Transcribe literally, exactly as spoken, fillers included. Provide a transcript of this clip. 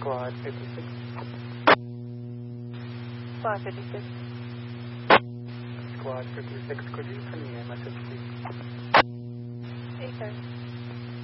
Squad fifty-six. Squad fifty-six. Squad fifty-six, could you send me a message, please?